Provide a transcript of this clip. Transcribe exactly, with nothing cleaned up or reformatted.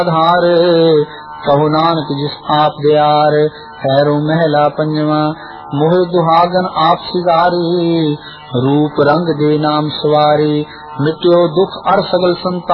आधार कहो नानक जिस आप दयार हैरो महला पंजवा मोह दुहागन आप सिगारी रूप रंग दे नाम सवारी मिट्यो दुख अर सगल संताप